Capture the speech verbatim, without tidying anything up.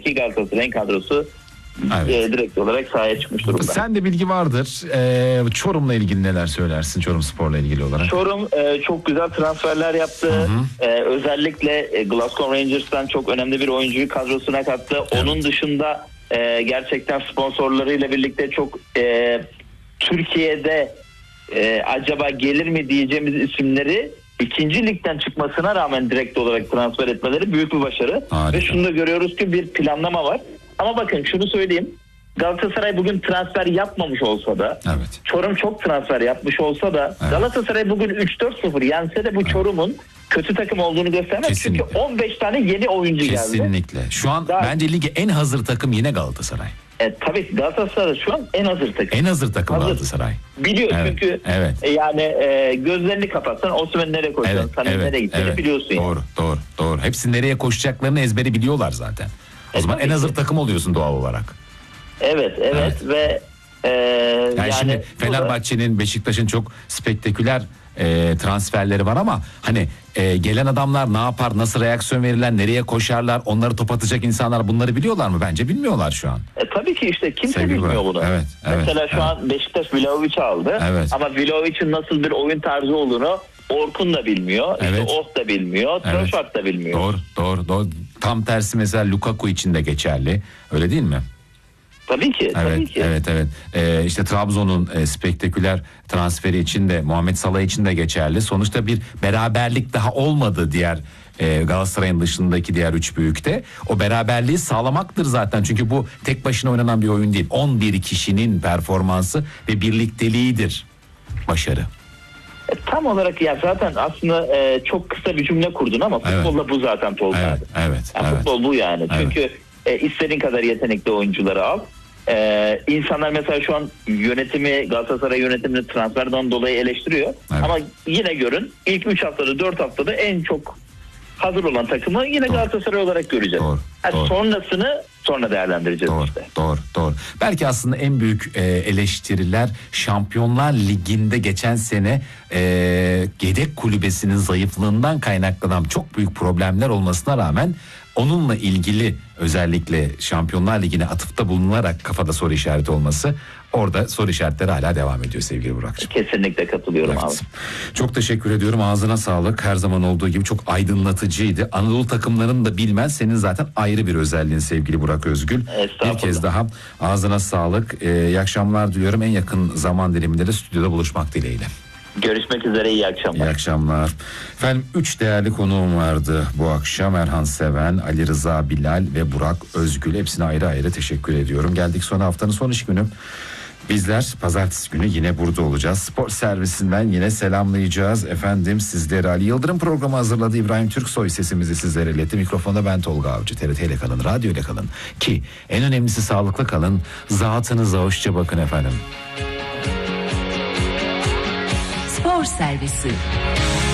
ki Galatasaray'ın kadrosu evet. e, direkt olarak sahaya çıkmış durumda. Sen de bilgi vardır. Ee, Çorum'la ilgili neler söylersin? Çorum Spor'la ilgili olarak. Çorum e, çok güzel transferler yaptı. E, özellikle e, Glasgow Rangers'tan çok önemli bir oyuncuyu kadrosuna kattı. Evet. Onun dışında e, gerçekten sponsorlarıyla birlikte çok e, Türkiye'de e, acaba gelir mi diyeceğimiz isimleri ikinci ligden çıkmasına rağmen direkt olarak transfer etmeleri büyük bir başarı. Harika. Ve şunu da görüyoruz ki bir planlama var. Ama bakın şunu söyleyeyim. Galatasaray bugün transfer yapmamış olsa da, evet. Çorum çok transfer yapmış olsa da, evet. Galatasaray bugün üç dört sıfır yense de bu evet. Çorum'un kötü takım olduğunu göstermez. Kesinlikle. Çünkü on beş tane yeni oyuncu Kesinlikle. geldi. Kesinlikle. Şu an Daha... bence lige en hazır takım yine Galatasaray. E, tabii Galatasaray şu an en hazır takım. En hazır takım hazır. Galatasaray. Biliyor evet. çünkü evet. E, yani e, gözlerini kapatsan Osimhen nereye koşacağını, evet. sana evet. nereye gideceğini evet. biliyorsun. Doğru, yani. doğru, doğru. Hepsi nereye koşacaklarını ezberi biliyorlar zaten. O e, zaman en hazır ki. takım oluyorsun doğal olarak. Evet, evet, evet. ve e, yani, yani şimdi Fenerbahçe'nin, da... Beşiktaş'ın çok spektaküler e, transferleri var ama hani e, gelen adamlar ne yapar, nasıl reaksiyon verirler, nereye koşarlar, onları top atacak insanlar bunları biliyorlar mı? Bence bilmiyorlar şu an. E, tabii ki işte kimse Sevgili bilmiyor bunu. Evet, evet, Mesela şu evet. an Beşiktaş Vlahovic'i aldı evet. ama Vlahovic'in nasıl bir oyun tarzı olduğunu Orkun da bilmiyor, evet. işte Oht da bilmiyor, evet. Trossard da bilmiyor. Doğru, doğru, doğru. Tam tersi mesela Lukaku için de geçerli. Öyle değil mi? Tabii ki. Evet, tabii ki. evet, evet. Ee, işte Trabzon'un e, spektaküler transferi için de Muhammed Salah için de geçerli. Sonuçta bir beraberlik daha olmadı diğer e, Galatasaray'ın dışındaki diğer üç büyükte. O beraberliği sağlamaktır zaten. Çünkü bu tek başına oynanan bir oyun değil. on bir kişinin performansı ve birlikteliğidir başarı. E, tam olarak ya zaten aslında e, çok kısa bir cümle kurdun ama futbolda evet. bu zaten Tolga evet, abi. Evet, yani evet. Futbol bu yani. Evet. Çünkü e, istediğin kadar yetenekli oyuncuları al. Ee, insanlar mesela şu an yönetimi, Galatasaray yönetimini transferden dolayı eleştiriyor. Evet. Ama yine görün ilk üç haftada dört haftada en çok hazır olan takımı yine doğru. Galatasaray olarak göreceğiz. Doğru, yani doğru. Sonrasını sonra değerlendireceğiz doğru, işte. Doğru, doğru. Belki aslında en büyük e, eleştiriler Şampiyonlar Ligi'nde geçen sene e, yedek kulübesinin zayıflığından kaynaklanan çok büyük problemler olmasına rağmen onunla ilgili özellikle Şampiyonlar Ligi'ne atıfta bulunarak kafada soru işareti olması, orada soru işaretleri hala devam ediyor sevgili Burak'cığım. Kesinlikle katılıyorum evet. abi. Çok teşekkür ediyorum. Ağzına sağlık. Her zaman olduğu gibi çok aydınlatıcıydı. Anadolu takımlarını da bilmen senin zaten ayrı bir özelliğin sevgili Burak Özgül. Bir kez daha ağzına sağlık. Ee, iyi akşamlar diliyorum. En yakın zaman diliminde de stüdyoda buluşmak dileğiyle. Görüşmek üzere, iyi akşamlar. İyi akşamlar. Efendim üç değerli konuğum vardı bu akşam. Erhan Seven, Ali Rıza Bilal ve Burak Özgül. Hepsine ayrı ayrı teşekkür ediyorum. Geldik son haftanın son iş günü. Bizler pazartesi günü yine burada olacağız. Spor servisinden yine selamlayacağız. Efendim sizleri Ali Yıldırım programı hazırladı. İbrahim Türksoy sesimizi sizlere iletti. Mikrofonda ben Tolga Avcı. T R T ile kalın, radyo ile kalın. Ki en önemlisi sağlıklı kalın. Zatınıza hoşça bakın efendim. Spor servisi.